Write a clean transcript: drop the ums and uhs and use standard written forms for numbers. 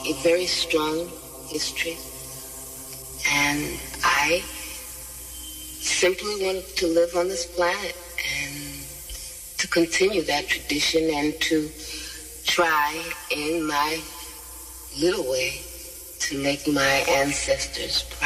a very strong history, and I simply wanted to live on this planet and to continue that tradition and to try in my little way to make my ancestors proud.